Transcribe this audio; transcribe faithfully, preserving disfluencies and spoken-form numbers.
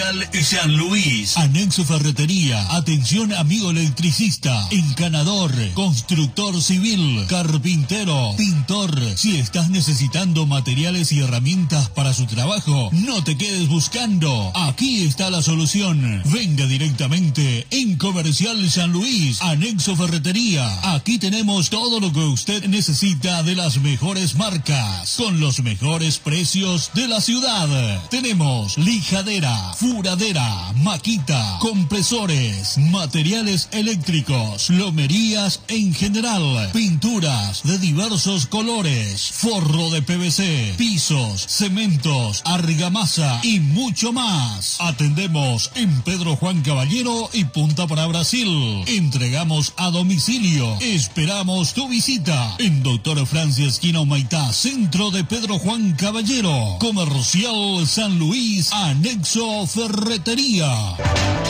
Comercial San Luis. Anexo Ferretería. Atención amigo electricista, encanador, constructor civil, carpintero, pintor. Si estás necesitando materiales y herramientas para su trabajo, no te quedes buscando. Aquí está la solución. Venga directamente en Comercial San Luis, Anexo Ferretería. Aquí tenemos todo lo que usted necesita de las mejores marcas, con los mejores precios de la ciudad. Tenemos lijadera, furadera, maquita, compresores, materiales eléctricos, plomerías en general, pinturas de diversos colores, forro de P V C, pisos, cementos, argamasa y mucho más. Atendemos en Pedro Juan Caballero y Punta para Brasil. Entregamos a domicilio. Esperamos tu visita en Doctor Francia esquina Humaitá, centro de Pedro Juan Caballero. Comercial San Luis, Anexo Ferretería.